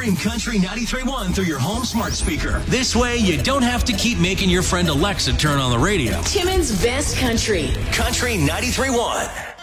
Stream Country 93.1 through your home smart speaker. This way, you don't have to keep making your friend Alexa turn on the radio. Timmins' best country. Country 93.1.